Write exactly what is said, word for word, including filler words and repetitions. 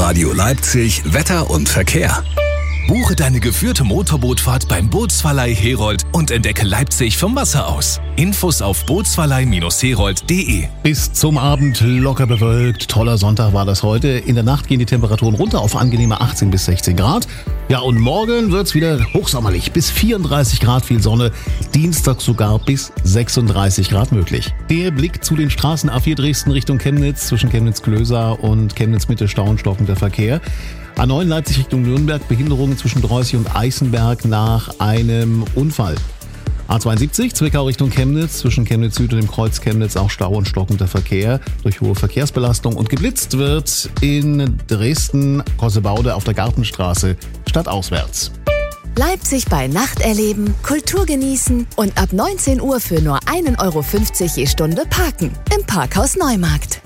Radio Leipzig Wetter und Verkehr. Buche deine geführte Motorbootfahrt beim Bootsverleih Herold und entdecke Leipzig vom Wasser aus. Infos auf bootsverleih Herold punkt de. Bis zum Abend locker bewölkt. Toller Sonntag war das heute. In der Nacht gehen die Temperaturen runter auf angenehme achtzehn bis sechzehn Grad. Ja, und morgen wird's wieder hochsommerlich. Bis vierunddreißig Grad, viel Sonne. Dienstag sogar bis sechsunddreißig Grad möglich. Der Blick zu den Straßen A vier Dresden Richtung Chemnitz, zwischen Chemnitz-Klöser und Chemnitz-Mitte Stau und stockender Verkehr. A neun Leipzig Richtung Nürnberg, Behinderungen zwischen Dreußig und Eißenberg nach einem Unfall. A zweiundsiebzig Zwickau Richtung Chemnitz, zwischen Chemnitz Süd und dem Kreuz Chemnitz auch Stau und stockender Verkehr durch hohe Verkehrsbelastung. Und geblitzt wird in Dresden Kossebaude auf der Gartenstraße stadtauswärts. Leipzig bei Nacht erleben, Kultur genießen und ab neunzehn Uhr für nur ein Euro fünfzig je Stunde parken im Parkhaus Neumarkt.